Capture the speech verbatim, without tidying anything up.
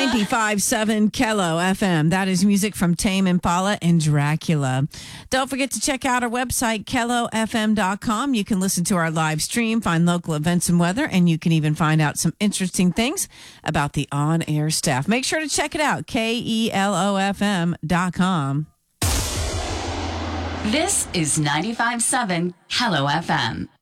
ninety-five point seven Kello F M. That is music from Tame Impala and Dracula. Don't forget to check out our website, kello f m dot com. You can listen to our live stream, find local events and weather, and you can even find out some interesting things about the on-air staff. Make sure to check it out, K E L O F M dot com. This is ninety-five point seven Hello F M.